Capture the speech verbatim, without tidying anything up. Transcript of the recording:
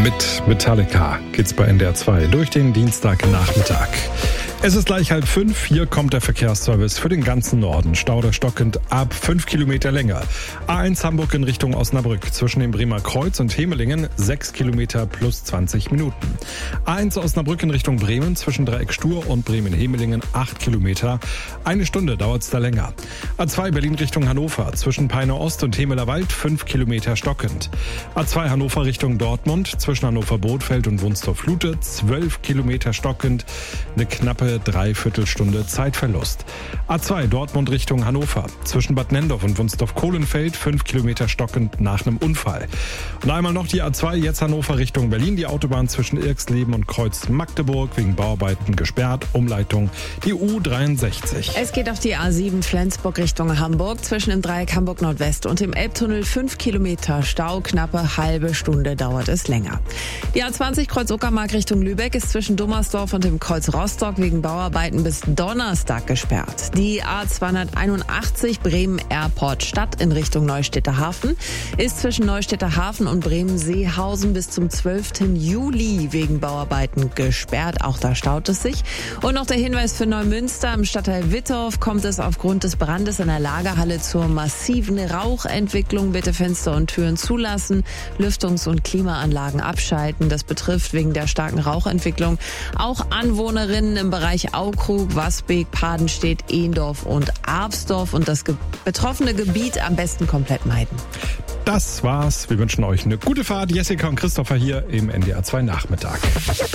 Mit Metallica geht's bei N D R zwei durch den Dienstagnachmittag. Es ist gleich halb fünf, hier kommt der Verkehrsservice für den ganzen Norden. Stau oder stockend ab fünf Kilometer Länge. A eins Hamburg in Richtung Osnabrück zwischen dem Bremer Kreuz und Hemelingen sechs Kilometer plus zwanzig Minuten. A eins Osnabrück in Richtung Bremen zwischen Dreieck Stur und Bremen-Hemelingen acht Kilometer. Eine Stunde dauert's da länger. A zwei Berlin Richtung Hannover zwischen Peine Ost und Hemeler Wald fünf Kilometer stockend. A zwei Hannover Richtung Dortmund zwischen Hannover-Bothfeld und Wunstorf-Lute zwölf Kilometer stockend. Eine knappe Dreiviertelstunde Zeitverlust. A zwei Dortmund Richtung Hannover zwischen Bad Nendorf und Wunstorf-Kohlenfeld fünf Kilometer stockend nach einem Unfall. Und einmal noch die A zwei jetzt Hannover Richtung Berlin. Die Autobahn zwischen Irksleben und Kreuz Magdeburg wegen Bauarbeiten gesperrt. Umleitung die U dreiundsechzig. Es geht auf die A sieben Flensburg Richtung Hamburg zwischen dem Dreieck Hamburg Nordwest und dem Elbtunnel fünf Kilometer Stau. Knappe halbe Stunde dauert es länger. Die A zwanzig Kreuz Uckermark Richtung Lübeck ist zwischen Dummersdorf und dem Kreuz Rostock wegen Bauarbeiten bis Donnerstag gesperrt. Die A zweihunderteinundachtzig Bremen Airport Stadt in Richtung Neustädter Hafen ist zwischen Neustädter Hafen und Bremen-Seehausen bis zum zwölften Juli wegen Bauarbeiten gesperrt. Auch da staut es sich. Und noch der Hinweis für Neumünster. Im Stadtteil Wittorf kommt es aufgrund des Brandes in der Lagerhalle zur massiven Rauchentwicklung. Bitte Fenster und Türen zulassen, Lüftungs- und Klimaanlagen abschalten. Das betrifft wegen der starken Rauchentwicklung auch Anwohnerinnen im Bereich Aukrug, Wasbeek, Padenstedt, Ehndorf und Arpsdorf und das ge- betroffene Gebiet am besten komplett meiden. Das war's. Wir wünschen euch eine gute Fahrt. Jessica und Christopher hier im N D R zwei Nachmittag.